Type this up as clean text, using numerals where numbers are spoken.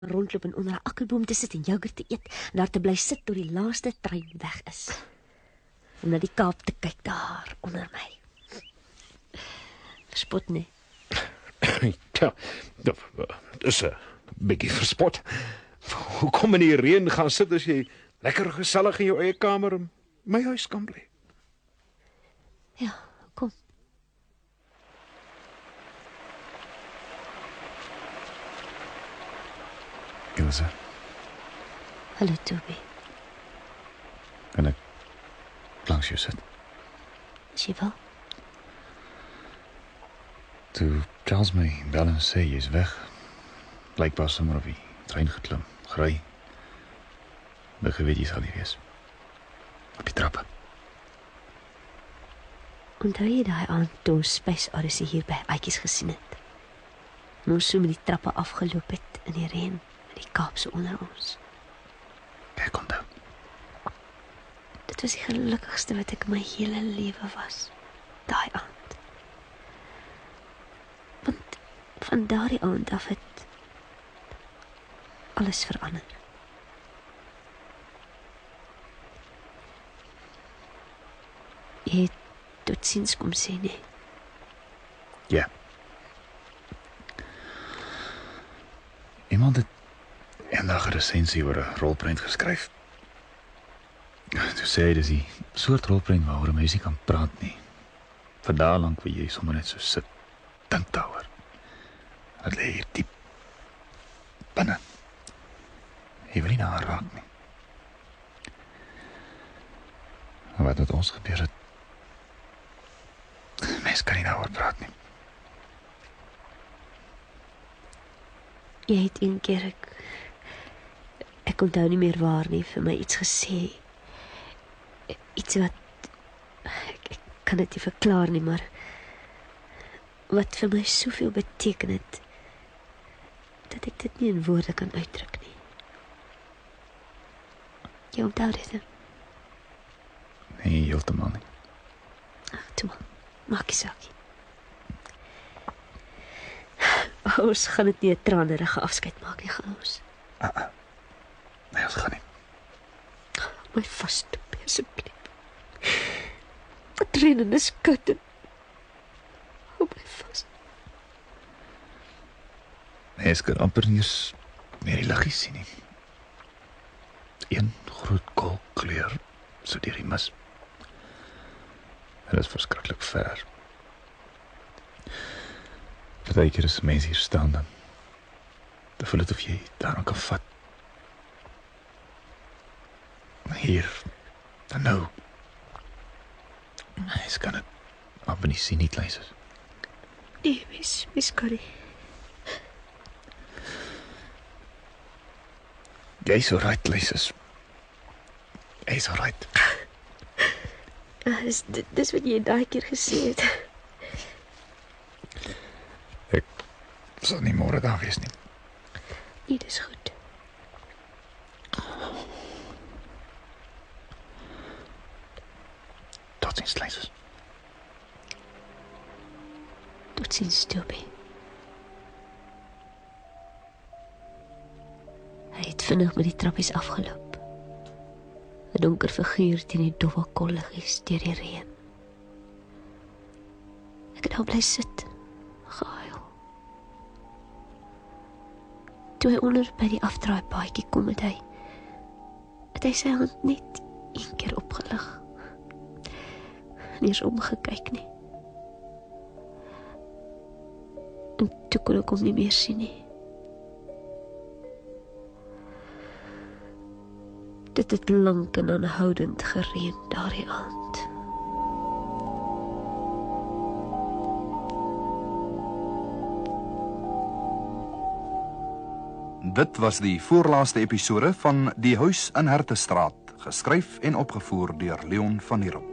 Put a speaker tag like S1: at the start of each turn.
S1: rondloop en onder 'n akkerboom te sit en yoghurt te eet en daar te bly sit tot die laaste trein weg is. Om na die Kaap te kyk daar onder my. Verspot nie.
S2: Ja, dit is 'n bietjie verspot. Hoekom in die reën gaan sit as jy lekker gesellig in jou eie kamer in my huis kan bly?
S1: Ja, kom.
S3: Ilse,
S1: Hallo Toby.
S3: kan ek langs jou sit?
S1: Is jy wel?
S3: Toe Charles my bel en sê jy is weg, blykbaar sommer op die trein geklim, gery. Ek geweet jy sal hier wees. Op die trappe.
S1: Onthou jy daai aand toe ons Space Odyssey hier by Aatjies gesien het? En ons so met die trappe afgeloop het in die reën, met die Kaap so onder ons.
S3: Ek onthou.
S1: Dit was die gelukkigste wat ek in my hele lewe was. Daai aand. Want van daardie aand af het alles verander. Jy het totsiens kom sê nie.
S3: Ja. Iemand het eendag 'n resensie oor 'n rolprent geskryf. Toe sê hy dis die soort rolprent waaroor 'n meisie kan praat nie. Vir dae lank wil jy sommer net so sit, dink daaroor. Dit lê hier diep binne. Jy wil nie na haar raak nie. Maar wat met ons gebeur het, mens kan nie daaroor praat nie.
S1: Jy het een keer, ek onthou nie meer waar nie, vir my iets gesê. Iets wat, ek kan dit nie verklaar nie, maar wat vir my soveel beteken het, dat ek dit nie in woorde kan uitdruk nie. Jy onthou dit, hè?
S3: Nee, heeltemal nie.
S1: Ag, toe maar, maak nie saak nie. Ons gaan dit nie 'n tranerige afskeid maak nie, gaan ons.
S3: Nee, ons gaan nie.
S1: My vas, Toby, asseblief. Trenen is koud en hou my vas.
S3: Mens kan amper nie eens meer die liggies sien nie. Een groot kolkleur so deur die mis. En dit is verskriklik ver. Partykeer as mense hier staan dan voel dit of jy daaraan kan vat. Hier, dan nou. Mens kan het amper nie sien nie, Kleins.
S1: Nee, mis kan nie.
S3: Jy's alright, Kleins. Jy's alright.
S1: Dis wat jy daai keer gesê het.
S3: Ek sal nie môre daar wees nie.
S1: Nee, dis goed.
S3: Totsiens, Kleins.
S1: Totsiens, Toby. Hy het vinnig met die trappies afgeloop. 'n Donker figuur teen die dowwe kolliggies deur die reën. Ek het nou bly sit, gehuil. Toe hy onder by die afdraaipaadjie kom, het hy sy hand net een keer opgelig. Nie eens omgekyk nie. En toe kon ek hom nie meer sien nie. Dit het lank en aanhoudend gereën daardie aand.
S4: Dit was die voorlaaste episode van Die Huis in Hertestraat, geskryf en opgevoer deur Leon van Heerop.